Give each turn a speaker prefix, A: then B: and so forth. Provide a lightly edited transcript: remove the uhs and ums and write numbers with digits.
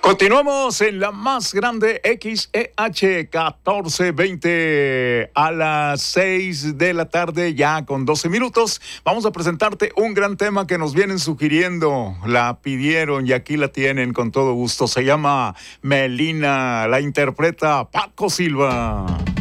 A: Continuamos en la más grande XEH 1420 a las 6 de la tarde, ya con 12 minutos. Vamos a presentarte un gran tema que nos vienen sugiriendo. La pidieron y aquí la tienen con todo gusto. Se llama Melina, la interpreta Paco Silva.